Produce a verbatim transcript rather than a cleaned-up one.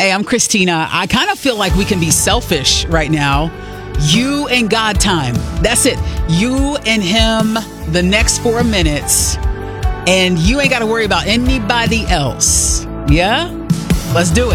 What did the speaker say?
Hey, I'm Christina. I kind of feel like we can be selfish right now. You and God time. That's it. You and him the next four minutes. And you ain't got to worry about anybody else. Yeah? Let's do it.